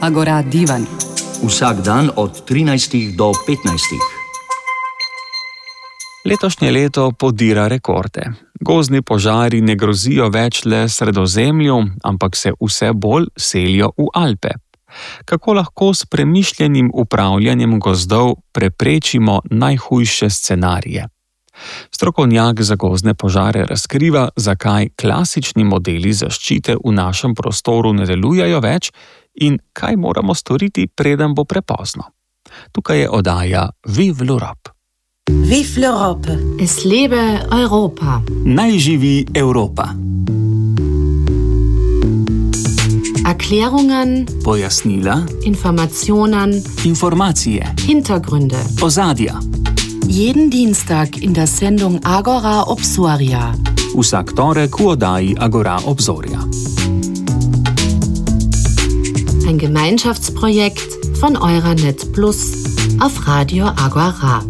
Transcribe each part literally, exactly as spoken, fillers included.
Agora Divan. Vsak dan od trinajstih do petnajstih. Letošnje leto podira rekorde. Gozdni požari ne grozijo več le Sredozemlju, ampak se vse bolj selijo v Alpe. Kako lahko s premišljenim upravljanjem gozdov preprečimo najhujše scenarije? Strokovnjak za gozdne požare razkriva, zakaj klasični modeli zaščite v našem prostoru ne delujejo več in kaj moramo storiti, preden bo prepozno. Tukaj je oddaja Vive l'Europe. Vive l'Europe. Es lebe Europa. Naj živi Evropa. Erklärungen, Pojasnila, Informationen, informacije, Hintergründe. ozadja. Jeden Dienstag in der Sendung Agora Obsoria. Vsak torek v oddaji Agora Obzorja. Ein Gemeinschaftsprojekt von Euranet Plus auf Radio Agora.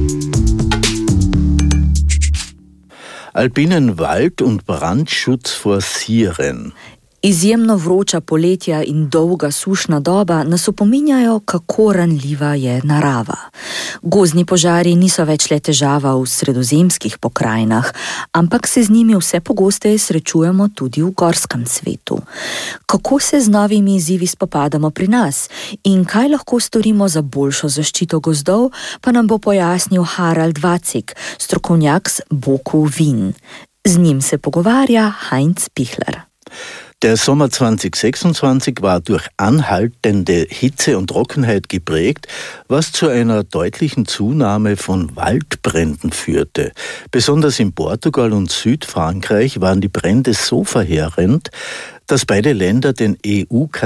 Alpinen Wald- und Brandschutz forcieren. Izjemno vroča poletja in dolga sušna doba nas opominjajo, kako ranljiva je narava. Gozdni požari niso več le težava v sredozemskih pokrajinah, ampak se z njimi vse pogosteje srečujemo tudi v gorskem svetu. Kako se z novimi izzivi spopadamo pri nas in kaj lahko storimo za boljšo zaščito gozdov, pa nam bo pojasnil Harald Vacik, strokovnjak z Boku Wien. Z njim se pogovarja Heinz Pichler. Der Sommer zweitausendsechsundzwanzig war durch anhaltende Hitze und Trockenheit geprägt, was zu einer deutlichen Zunahme von Waldbränden führte. Besonders in Portugal und Südfrankreich waren die Brände so verheerend, dass beide Länder den E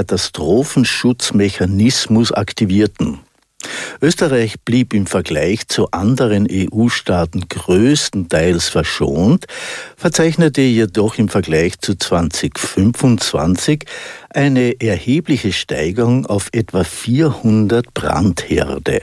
U-Katastrophenschutzmechanismus aktivierten. Österreich blieb im Vergleich zu anderen E U-Staaten größtenteils verschont, verzeichnete jedoch im Vergleich zu zweitausendfünfundzwanzig eine erhebliche Steigerung auf etwa vierhundert Brandherde.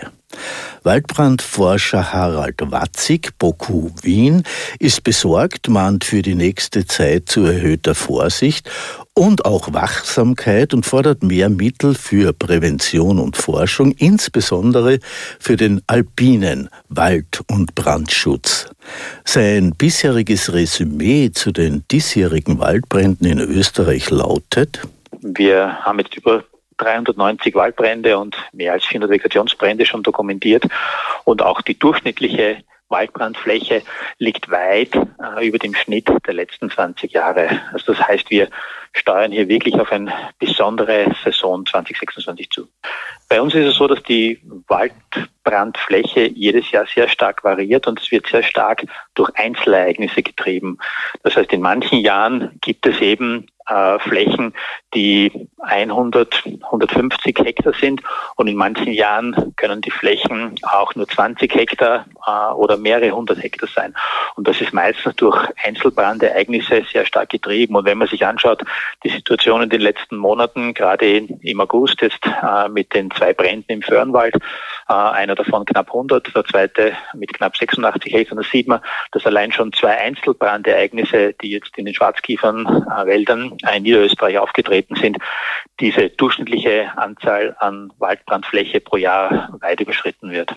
Waldbrandforscher Harald Vacik, Boku Wien, ist besorgt, mahnt für die nächste Zeit zu erhöhter Vorsicht und auch Wachsamkeit und fordert mehr Mittel für Prävention und Forschung, insbesondere für den alpinen Wald- und Brandschutz. Sein bisheriges Resümee zu den diesjährigen Waldbränden in Österreich lautet: Wir haben jetzt über dreihundertneunzig Waldbrände und mehr als vierhundert Vegetationsbrände schon dokumentiert und auch die durchschnittliche Waldbrandfläche liegt weit äh, über dem Schnitt der letzten zwanzig Jahre. Also das heißt, wir steuern hier wirklich auf eine besondere Saison zweitausendsechsundzwanzig zu. Bei uns ist es so, dass die Waldbrandfläche jedes Jahr sehr stark variiert und es wird sehr stark durch Einzelereignisse getrieben. Das heißt, in manchen Jahren gibt es eben äh, Flächen, die hundert, hundertfünfzig Hektar sind und in manchen Jahren können die Flächen auch nur zwanzig Hektar äh, oder mehrere hundert Hektar sein. Und das ist meistens durch Einzelbrandereignisse sehr stark getrieben. Und wenn man sich anschaut, die Situation in den letzten Monaten, gerade im August jetzt äh, mit den zwei Bränden im Föhrenwald, äh, einer davon knapp hundert, der zweite mit knapp sechsundachtzig Hektar, da sieht man, dass allein schon zwei Einzelbrandereignisse, die jetzt in den Schwarzkiefernwäldern äh, in Niederösterreich aufgetreten sind, diese durchschnittliche Anzahl an Waldbrandfläche pro Jahr weit überschritten wird.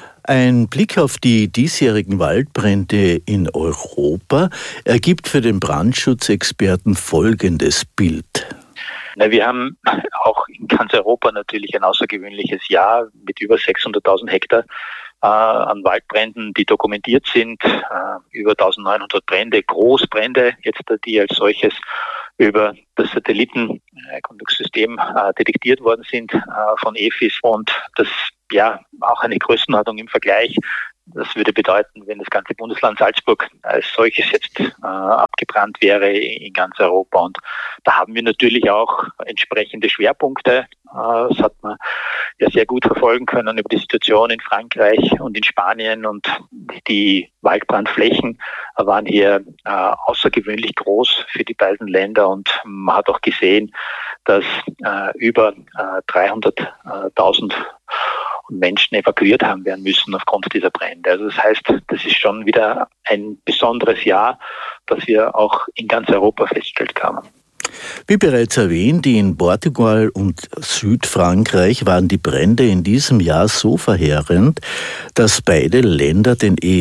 Ein Blick auf die diesjährigen Waldbrände in Europa ergibt für den Brandschutzexperten folgendes Bild. Wir haben auch in ganz Europa natürlich ein außergewöhnliches Jahr mit über sechshunderttausend Hektar äh, an Waldbränden, die dokumentiert sind, äh, über eintausendneunhundert Brände, Großbrände, jetzt die als solches über das Satellitenkontaktsystem äh, detektiert worden sind äh, von E F I S und das ja auch eine Größenordnung im Vergleich. Das würde bedeuten, wenn das ganze Bundesland Salzburg als solches jetzt äh, abgebrannt wäre in ganz Europa. Und da haben wir natürlich auch entsprechende Schwerpunkte. Äh, das hat man ja sehr gut verfolgen können über die Situation in Frankreich und in Spanien. Und die Waldbrandflächen waren hier äh, außergewöhnlich groß für die beiden Länder. Und man hat auch gesehen, dass äh, über äh, dreihunderttausend Menschen evakuiert haben werden müssen aufgrund dieser Brände. Also das heißt, das ist schon wieder ein besonderes Jahr, das wir auch in ganz Europa festgestellt haben. Wie bereits erwähnt, in Portugal und Südfrankreich waren die Brände in diesem Jahr so verheerend, dass beide Länder den E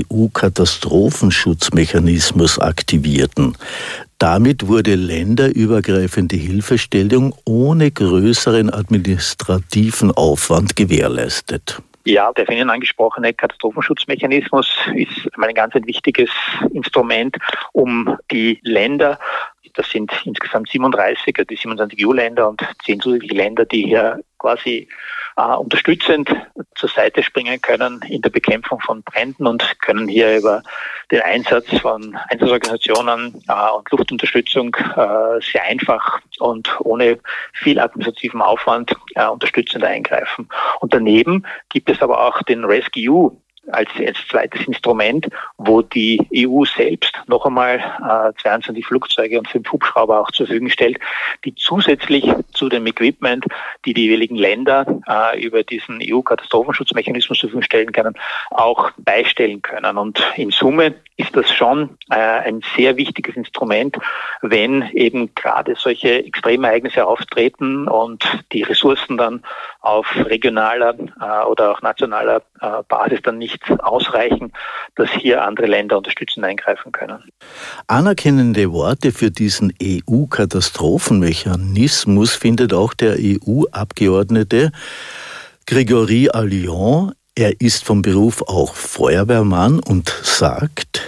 U-Katastrophenschutzmechanismus aktivierten. Damit wurde länderübergreifende Hilfestellung ohne größeren administrativen Aufwand gewährleistet. Ja, der von Ihnen angesprochene Katastrophenschutzmechanismus ist ein ganz ein wichtiges Instrument, um die Länder, das sind insgesamt siebenunddreißig, die siebenundzwanzig E U-Länder und zehn zusätzliche Länder, die hier quasi äh, unterstützend zur Seite springen können in der Bekämpfung von Bränden und können hier über den Einsatz von Einsatzorganisationen äh, und Luftunterstützung äh, sehr einfach und ohne viel administrativen Aufwand äh, unterstützend eingreifen. Und daneben gibt es aber auch den RescEU als, als zweites Instrument, wo die E U selbst noch einmal äh, zweiundzwanzig Flugzeuge und fünf Hubschrauber auch zur Verfügung stellt, die zusätzlich zu dem Equipment, die die jeweiligen Länder äh, über diesen E U-Katastrophenschutzmechanismus zur Verfügung stellen können, auch beistellen können. Und in Summe ist das schon äh, ein sehr wichtiges Instrument, wenn eben gerade solche Extremereignisse auftreten und die Ressourcen dann auf regionaler äh, oder auch nationaler äh, Basis dann nicht ausreichen, dass hier andere Länder unterstützend eingreifen können. Anerkennende Worte für diesen E U-Katastrophenmechanismus findet auch der E U-Abgeordnete Grégory Alliot. Er ist vom Beruf auch Feuerwehrmann und sagt: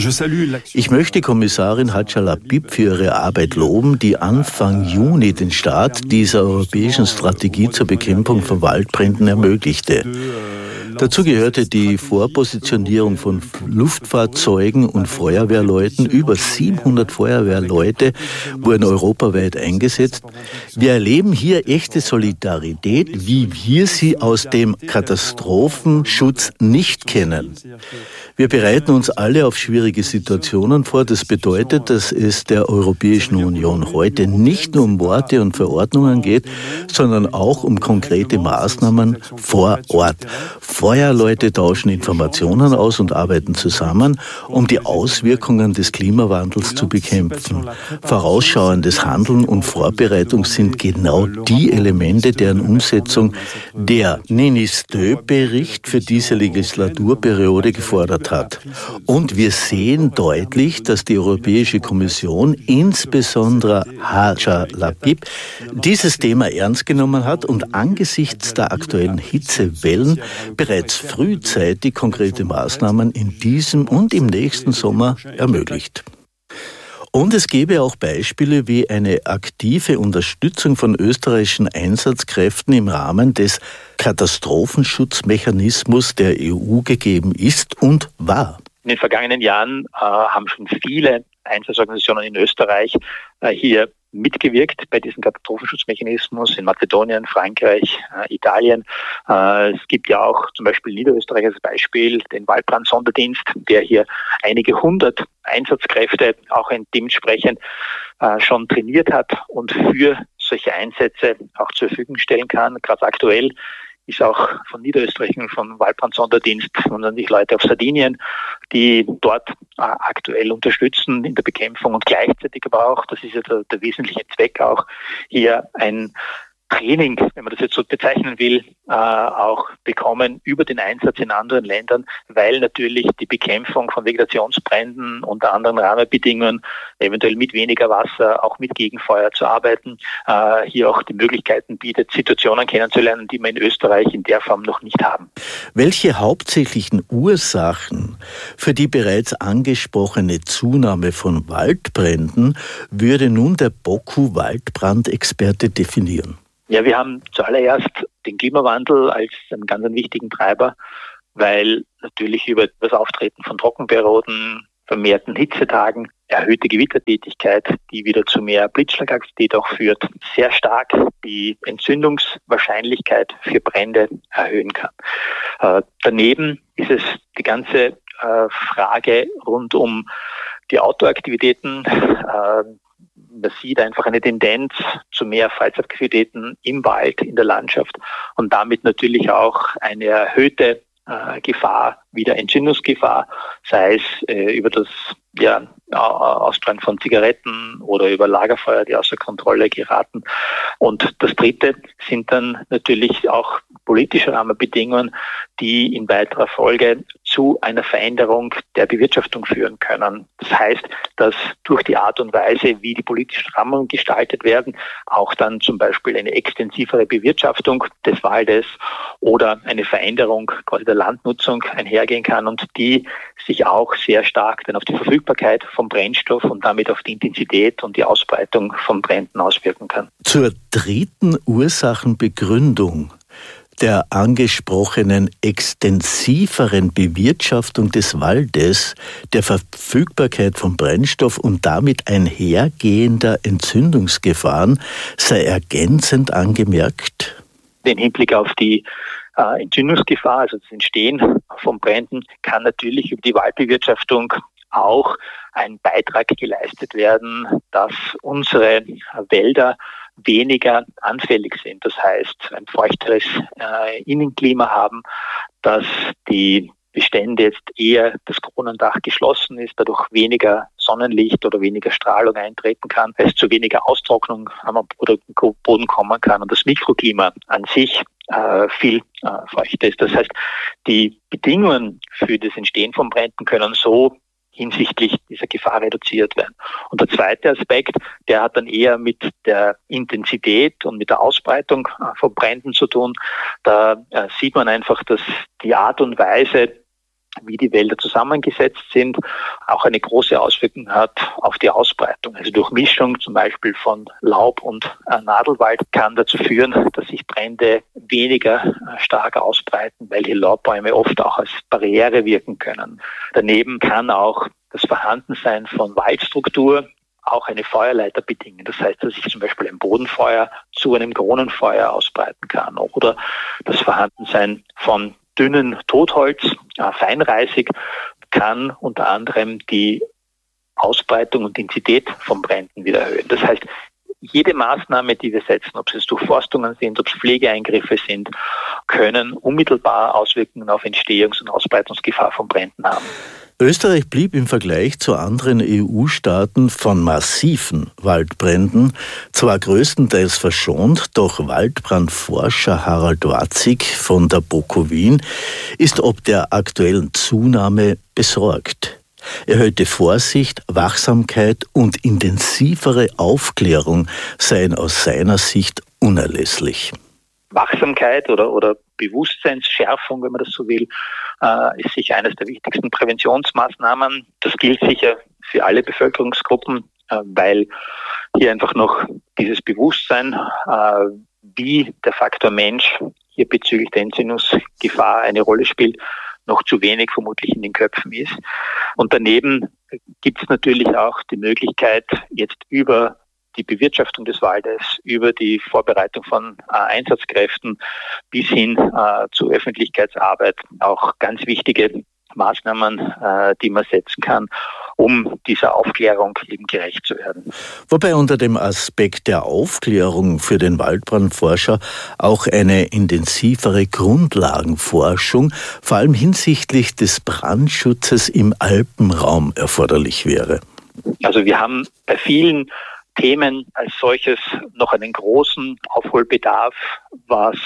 Ich möchte Kommissarin Hadjalabib für ihre Arbeit loben, die Anfang Juni den Start dieser europäischen Strategie zur Bekämpfung von Waldbränden ermöglichte. Dazu gehörte die Vorpositionierung von Luftfahrzeugen und Feuerwehrleuten. Über siebenhundert Feuerwehrleute wurden europaweit eingesetzt. Wir erleben hier echte Solidarität, wie wir sie aus dem Katastrophenschutz nicht kennen. Wir bereiten uns alle auf schwierige Situationen vor. Das bedeutet, dass es der Europäischen Union heute nicht nur um Worte und Verordnungen geht, sondern auch um konkrete Maßnahmen vor Ort. Feuerleute tauschen Informationen aus und arbeiten zusammen, um die Auswirkungen des Klimawandels zu bekämpfen. Vorausschauendes Handeln und Vorbereitung sind genau die Elemente, deren Umsetzung der Ninistö-Bericht für diese Legislaturperiode gefordert hat. Und wir sehen deutlich, dass die Europäische Kommission, insbesondere Hadjalabib, dieses Thema ernst genommen hat und angesichts der aktuellen Hitzewellen bereits frühzeitig konkrete Maßnahmen in diesem und im nächsten Sommer ermöglicht. Und es gäbe auch Beispiele, wie eine aktive Unterstützung von österreichischen Einsatzkräften im Rahmen des Katastrophenschutzmechanismus der E U gegeben ist und war. In den vergangenen Jahren äh, haben schon viele Einsatzorganisationen in Österreich äh, hier mitgewirkt bei diesem Katastrophenschutzmechanismus in Mazedonien, Frankreich, äh, Italien. Äh, es gibt ja auch zum Beispiel Niederösterreich als Beispiel den Waldbrand-Sonderdienst, der hier einige hundert Einsatzkräfte auch dementsprechend äh, schon trainiert hat und für solche Einsätze auch zur Verfügung stellen kann. Gerade aktuell ist auch von Niederösterreich und vom Waldbrand-Sonderdienst sondern die Leute auf Sardinien, die dort äh, aktuell unterstützen in der Bekämpfung und gleichzeitig aber auch, das ist ja der, der wesentliche Zweck auch, hier ein Training, wenn man das jetzt so bezeichnen will, äh, auch bekommen über den Einsatz in anderen Ländern, weil natürlich die Bekämpfung von Vegetationsbränden unter anderen Rahmenbedingungen, eventuell mit weniger Wasser, auch mit Gegenfeuer zu arbeiten, äh, hier auch die Möglichkeiten bietet, Situationen kennenzulernen, die wir in Österreich in der Form noch nicht haben. Welche hauptsächlichen Ursachen für die bereits angesprochene Zunahme von Waldbränden würde nun der B O K U-Waldbrandexperte definieren? Ja, wir haben zuallererst den Klimawandel als einen ganz wichtigen Treiber, weil natürlich über das Auftreten von Trockenperioden, vermehrten Hitzetagen, erhöhte Gewittertätigkeit, die wieder zu mehr Blitzschlagaktivität auch führt, sehr stark die Entzündungswahrscheinlichkeit für Brände erhöhen kann. Äh, daneben ist es die ganze äh, Frage rund um die Outdoor-Aktivitäten. Äh, Man sieht einfach eine Tendenz zu mehr Freizeitaktivitäten im Wald, in der Landschaft und damit natürlich auch eine erhöhte äh, Gefahr wieder Entzündungsgefahr, sei es äh, über das ja, Ausstrahlen von Zigaretten oder über Lagerfeuer, die außer Kontrolle geraten. Und das Dritte sind dann natürlich auch politische Rahmenbedingungen, die in weiterer Folge zu einer Veränderung der Bewirtschaftung führen können. Das heißt, dass durch die Art und Weise, wie die politischen Rahmenungen gestaltet werden, auch dann zum Beispiel eine extensivere Bewirtschaftung des Waldes oder eine Veränderung quasi der Landnutzung einhergehen kann und die sich auch sehr stark dann auf die Verfügbarkeit vom Brennstoff und damit auf die Intensität und die Ausbreitung von Bränden auswirken kann. Zur dritten Ursachenbegründung der angesprochenen extensiveren Bewirtschaftung des Waldes, der Verfügbarkeit von Brennstoff und damit einhergehender Entzündungsgefahren sei ergänzend angemerkt. Den Hinblick auf die äh, Entzündungsgefahr, also das Entstehen von Bränden, kann natürlich über die Waldbewirtschaftung auch ein Beitrag geleistet werden, dass unsere Wälder weniger anfällig sind. Das heißt, ein feuchteres äh, Innenklima haben, dass die Bestände jetzt eher das Kronendach geschlossen ist, dadurch weniger Sonnenlicht oder weniger Strahlung eintreten kann, es zu weniger Austrocknung am Boden kommen kann und das Mikroklima an sich äh, viel äh, feuchter ist. Das heißt, die Bedingungen für das Entstehen von Bränden können so hinsichtlich dieser Gefahr reduziert werden. Und der zweite Aspekt, der hat dann eher mit der Intensität und mit der Ausbreitung von Bränden zu tun. Da äh, sieht man einfach, dass die Art und Weise, wie die Wälder zusammengesetzt sind, auch eine große Auswirkung hat auf die Ausbreitung. Also Durchmischung zum Beispiel von Laub- und äh, Nadelwald kann dazu führen, dass sich Brände weniger äh, stark ausbreiten, weil die Laubbäume oft auch als Barriere wirken können. Daneben kann auch das Vorhandensein von Waldstruktur auch eine Feuerleiter bedingen. Das heißt, dass sich zum Beispiel ein Bodenfeuer zu einem Kronenfeuer ausbreiten kann oder das Vorhandensein von dünnen Totholz, äh, feinreisig, kann unter anderem die Ausbreitung und Intensität von Bränden wieder erhöhen. Das heißt, jede Maßnahme, die wir setzen, ob es Durchforstungen sind, ob es Pflegeeingriffe sind, können unmittelbar Auswirkungen auf Entstehungs- und Ausbreitungsgefahr von Bränden haben. Österreich blieb im Vergleich zu anderen E U-Staaten von massiven Waldbränden zwar größtenteils verschont, doch Waldbrandforscher Harald Watzig von der BOKU Wien ist ob der aktuellen Zunahme besorgt. Erhöhte Vorsicht, Wachsamkeit und intensivere Aufklärung seien aus seiner Sicht unerlässlich. Wachsamkeit oder, oder Bewusstseinsschärfung, wenn man das so will, äh, ist sicher eines der wichtigsten Präventionsmaßnahmen. Das gilt sicher für alle Bevölkerungsgruppen, äh, weil hier einfach noch dieses Bewusstsein, äh, wie der Faktor Mensch hier bezüglich der Entzündungsgefahr eine Rolle spielt, noch zu wenig vermutlich in den Köpfen ist. Und daneben gibt es natürlich auch die Möglichkeit, jetzt über die Bewirtschaftung des Waldes, über die Vorbereitung von äh, Einsatzkräften bis hin äh, zu Öffentlichkeitsarbeit auch ganz wichtige Maßnahmen, äh, die man setzen kann, um dieser Aufklärung eben gerecht zu werden. Wobei unter dem Aspekt der Aufklärung für den Waldbrandforscher auch eine intensivere Grundlagenforschung, vor allem hinsichtlich des Brandschutzes im Alpenraum erforderlich wäre. Also wir haben bei vielen Themen als solches noch einen großen Aufholbedarf, was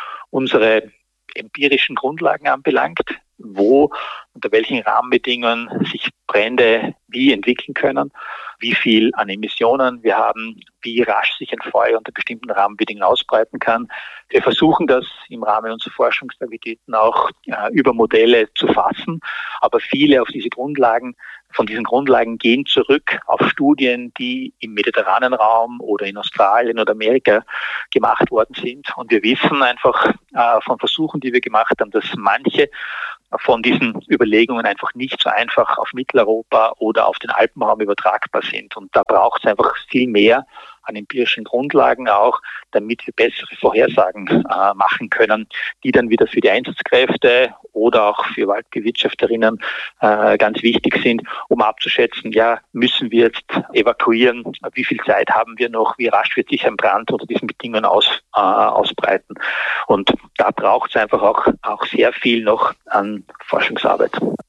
unsere empirischen Grundlagen anbelangt, wo, unter welchen Rahmenbedingungen sich Brände wie entwickeln können, wie viel an Emissionen wir haben, wie rasch sich ein Feuer unter bestimmten Rahmenbedingungen ausbreiten kann. Wir versuchen das im Rahmen unserer Forschungsaktivitäten auch äh, über Modelle zu fassen, aber viele auf diese Grundlagen Von diesen Grundlagen gehen zurück auf Studien, die im mediterranen Raum oder in Australien oder Amerika gemacht worden sind. Und wir wissen einfach äh, von Versuchen, die wir gemacht haben, dass manche von diesen Überlegungen einfach nicht so einfach auf Mitteleuropa oder auf den Alpenraum übertragbar sind. Und da braucht es einfach viel mehr an empirischen Grundlagen auch, damit wir bessere Vorhersagen äh, machen können, die dann wieder für die Einsatzkräfte oder auch für Waldbewirtschafterinnen äh, ganz wichtig sind, um abzuschätzen, ja, müssen wir jetzt evakuieren, wie viel Zeit haben wir noch, wie rasch wird sich ein Brand unter diesen Bedingungen aus, äh, ausbreiten. Und da braucht es einfach auch, auch sehr viel noch an Forschungsarbeit.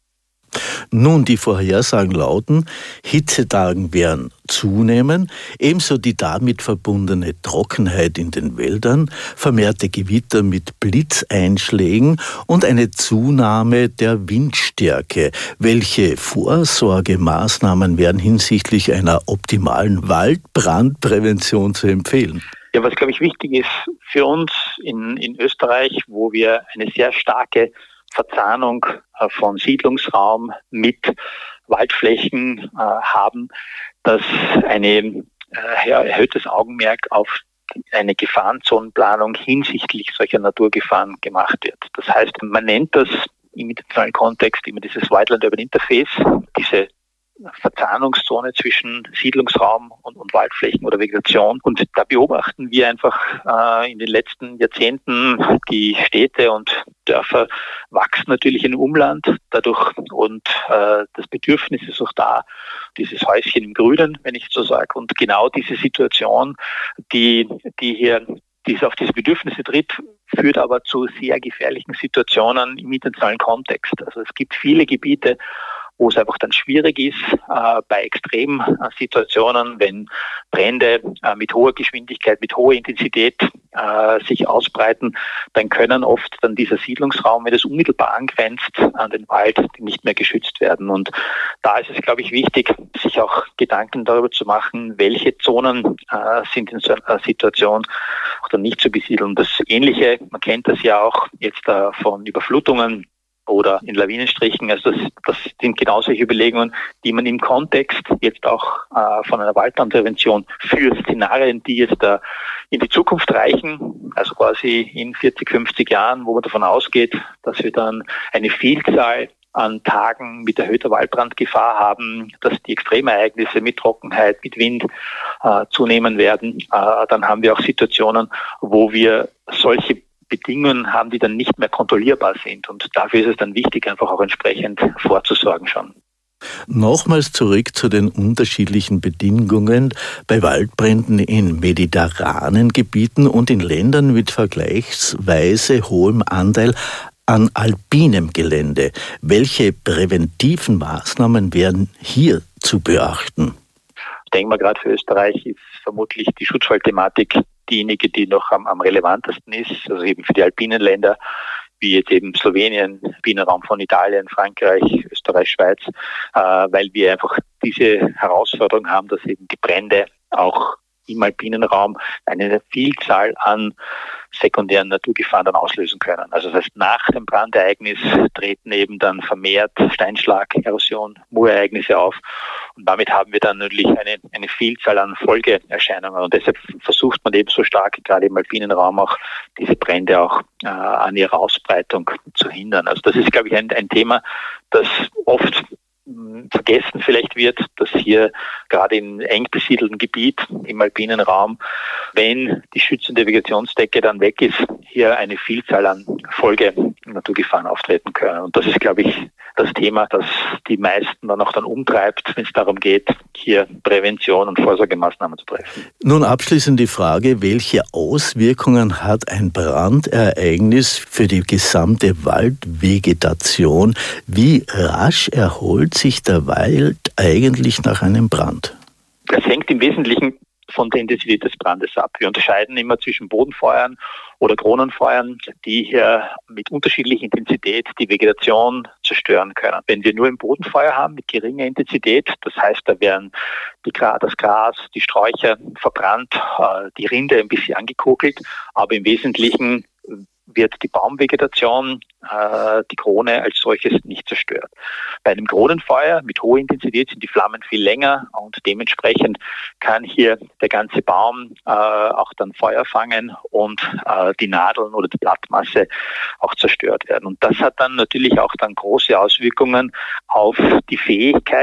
Nun, die Vorhersagen lauten, Hitzetagen werden zunehmen, ebenso die damit verbundene Trockenheit in den Wäldern, vermehrte Gewitter mit Blitzeinschlägen und eine Zunahme der Windstärke. Welche Vorsorgemaßnahmen wären hinsichtlich einer optimalen Waldbrandprävention zu empfehlen? Ja, was, glaube ich, wichtig ist für uns in, in Österreich, wo wir eine sehr starke Verzahnung von Siedlungsraum mit Waldflächen äh, haben, dass ein äh, erhöhtes Augenmerk auf eine Gefahrenzonenplanung hinsichtlich solcher Naturgefahren gemacht wird. Das heißt, man nennt das im internationalen Kontext immer dieses Wildland-Urban Interface, diese Verzahnungszone zwischen Siedlungsraum und, und Waldflächen oder Vegetation. Und da beobachten wir einfach äh, in den letzten Jahrzehnten, die Städte und Dörfer wachsen natürlich im Umland dadurch und äh, das Bedürfnis ist auch da, dieses Häuschen im Grünen, wenn ich so sage. Und genau diese Situation, die, die hier die auf diese Bedürfnisse tritt, führt aber zu sehr gefährlichen Situationen im internationalen Kontext. Also es gibt viele Gebiete, wo es einfach dann schwierig ist, äh, bei Extremsituationen, wenn Brände äh, mit hoher Geschwindigkeit, mit hoher Intensität äh, sich ausbreiten, dann können oft dann dieser Siedlungsraum, wenn es unmittelbar angrenzt an den Wald, nicht mehr geschützt werden. Und da ist es, glaube ich, wichtig, sich auch Gedanken darüber zu machen, welche Zonen äh, sind in so einer Situation auch dann nicht zu besiedeln. Das Ähnliche, man kennt das ja auch jetzt äh, von Überflutungen oder in Lawinenstrichen. Also das, das sind genau solche Überlegungen, die man im Kontext jetzt auch äh, von einer Waldbrandprävention für Szenarien, die jetzt äh, in die Zukunft reichen, also quasi in vierzig, fünfzig Jahren, wo man davon ausgeht, dass wir dann eine Vielzahl an Tagen mit erhöhter Waldbrandgefahr haben, dass die Extremereignisse mit Trockenheit, mit Wind äh, zunehmen werden. Äh, dann haben wir auch Situationen, wo wir solche Bedingungen haben, die dann nicht mehr kontrollierbar sind. Und dafür ist es dann wichtig, einfach auch entsprechend vorzusorgen schon. Nochmals zurück zu den unterschiedlichen Bedingungen bei Waldbränden in mediterranen Gebieten und in Ländern mit vergleichsweise hohem Anteil an alpinem Gelände. Welche präventiven Maßnahmen wären hier zu beachten? Ich denke mal, gerade für Österreich ist vermutlich die Schutzwaldthematik diejenige, die noch am, am relevantesten ist, also eben für die alpinen Länder, wie jetzt eben Slowenien, Binnenraum von Italien, Frankreich, Österreich, Schweiz, äh, weil wir einfach diese Herausforderung haben, dass eben die Brände auch im alpinen Raum eine Vielzahl an sekundären Naturgefahren dann auslösen können. Also das heißt, nach dem Brandereignis treten eben dann vermehrt Steinschlag, Erosion, Muurereignisse auf. Und damit haben wir dann natürlich eine, eine Vielzahl an Folgeerscheinungen. Und deshalb versucht man eben so stark, gerade im alpinen Raum auch, diese Brände auch äh, an ihrer Ausbreitung zu hindern. Also das ist, glaube ich, ein, ein Thema, das oft vergessen vielleicht wird, dass hier gerade in eng besiedelten Gebiet im alpinen Raum, wenn die schützende Vegetationsdecke dann weg ist, hier eine Vielzahl an Folge-Naturgefahren auftreten können. Und das ist, glaube ich, das Thema, das die meisten dann auch dann umtreibt, wenn es darum geht, hier Prävention und Vorsorgemaßnahmen zu treffen. Nun abschließend die Frage, welche Auswirkungen hat ein Brandereignis für die gesamte Waldvegetation? Wie rasch erholt sich der Wald eigentlich nach einem Brand? Das hängt im Wesentlichen von der Intensität des Brandes ab. Wir unterscheiden immer zwischen Bodenfeuern oder Kronenfeuern, die hier mit unterschiedlicher Intensität die Vegetation zerstören können. Wenn wir nur ein Bodenfeuer haben mit geringer Intensität, das heißt, da werden die, das Gras, die Sträucher verbrannt, die Rinde ein bisschen angekokelt, aber im Wesentlichen wird die Baumvegetation, äh, die Krone als solches nicht zerstört. Bei einem Kronenfeuer mit hoher Intensität sind die Flammen viel länger und dementsprechend kann hier der ganze Baum äh, auch dann Feuer fangen und äh, die Nadeln oder die Blattmasse auch zerstört werden. Und das hat dann natürlich auch dann große Auswirkungen auf die Fähigkeit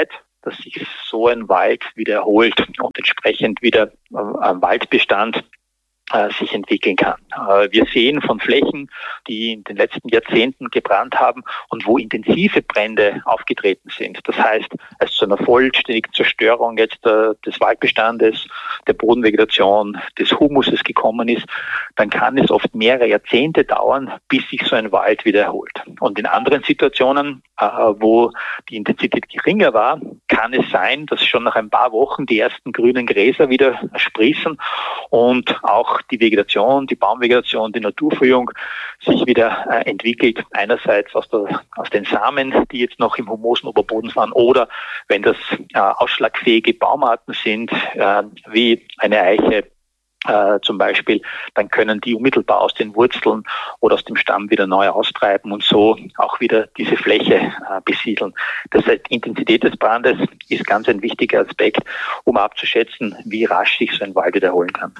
dass sich so ein Wald wieder erholt und entsprechend wieder ein Waldbestand sich entwickeln kann. Wir sehen von Flächen, die in den letzten Jahrzehnten gebrannt haben und wo intensive Brände aufgetreten sind. Das heißt, es zu einer vollständigen Zerstörung jetzt des Waldbestandes, der Bodenvegetation, des Humuses gekommen ist, dann kann es oft mehrere Jahrzehnte dauern, bis sich so ein Wald wieder erholt. Und in anderen Situationen, wo die Intensität geringer war, kann es sein, dass schon nach ein paar Wochen die ersten grünen Gräser wieder sprießen und auch die Vegetation, die Baumvegetation, die Naturverjüngung sich wieder äh, entwickelt. Einerseits aus, der, aus den Samen, die jetzt noch im humosen Oberboden waren, oder wenn das äh, ausschlagfähige Baumarten sind, äh, wie eine Eiche äh, zum Beispiel, dann können die unmittelbar aus den Wurzeln oder aus dem Stamm wieder neu austreiben und so auch wieder diese Fläche äh, besiedeln. Das heißt, Intensität des Brandes ist ganz ein wichtiger Aspekt, um abzuschätzen, wie rasch sich so ein Wald wiederholen kann.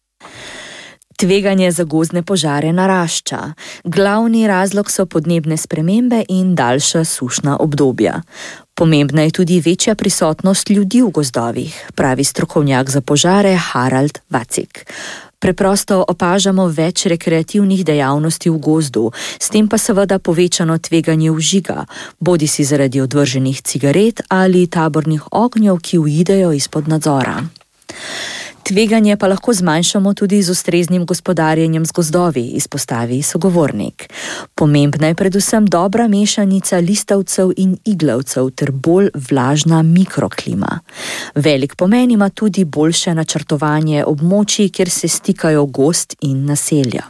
Tveganje za gozdne požare narašča. Glavni razlog so podnebne spremembe in daljša sušna obdobja. Pomembna je tudi večja prisotnost ljudi v gozdovih, pravi strokovnjak za požare Harald Vacik. Preprosto opažamo več rekreativnih dejavnosti v gozdu, s tem pa seveda povečano tveganje vžiga, bodisi zaradi odvrženih cigaret ali tabornih ognjev, ki uidejo izpod nadzora. Tveganje pa lahko zmanjšamo tudi z ustreznim gospodarjenjem z gozdovi, izpostavi sogovornik. Pomembna je predvsem dobra mešanica listavcev in iglavcev ter bolj vlažna mikroklima. Velik pomen ima tudi boljše načrtovanje območij, kjer se stikajo gozd in naselja.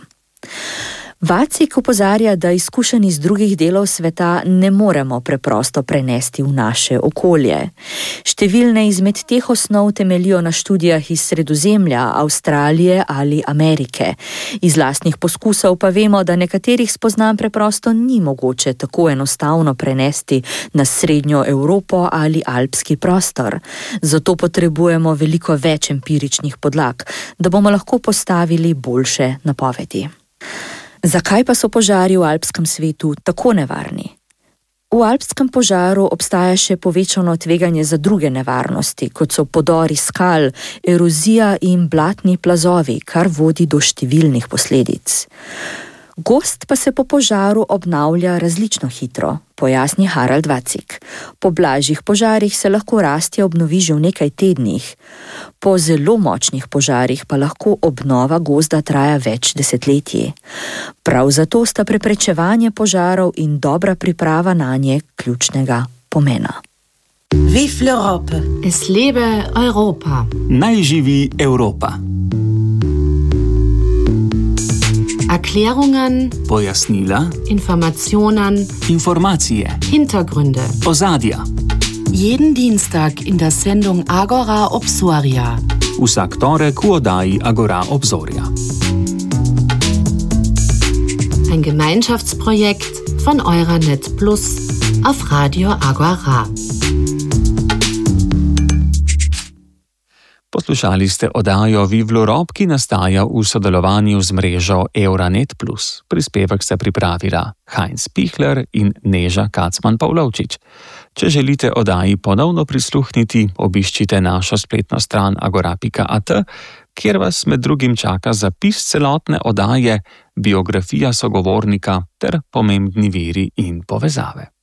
Vacik opozarja, da izkušenj iz drugih delov sveta ne moremo preprosto prenesti v naše okolje. Številne izmed teh osnov temeljijo na študijah iz Sredozemlja, Avstralije ali Amerike. Iz lastnih poskusov pa vemo, da nekaterih spoznanj preprosto ni mogoče tako enostavno prenesti na srednjo Evropo ali alpski prostor. Zato potrebujemo veliko več empiričnih podlag, da bomo lahko postavili boljše napovedi. Zakaj pa so požari v alpskem svetu tako nevarni? V alpskem požaru obstaja še povečano tveganje za druge nevarnosti, kot so podori skal, erozija in blatni plazovi, kar vodi do številnih posledic. Gozd pa se po požaru obnavlja različno hitro, pojasni Harald Vacik. Po blažjih požarih se lahko rastje obnovi že v nekaj tednih. Po zelo močnih požarih pa lahko obnova gozda traja več desetletij. Prav zato sta preprečevanje požarov in dobra priprava nanje ključnega pomena. Vive l'Europe! Es lebe Europa! Naj živi Evropa! Erklärungen, Pojasnila, Informationen, informacije, Hintergründe. ozadja. Jeden Dienstag in der Sendung Agora Obsoria. Vsak torek v oddaji Agora Obzorja. Ein Gemeinschaftsprojekt von Euranet Plus auf Radio Agora. Poslušali ste oddajo Vive l'Europe, ki nastaja v sodelovanju z mrežo Euranet plus. Prispevek sta pripravila Heinz Pichler in Neža Kacman-Pavlovčič. Če želite oddaji ponovno prisluhniti, obiščite našo spletno stran agora pika at, kjer vas med drugim čaka zapis celotne oddaje, biografija sogovornika ter pomembni viri in povezave.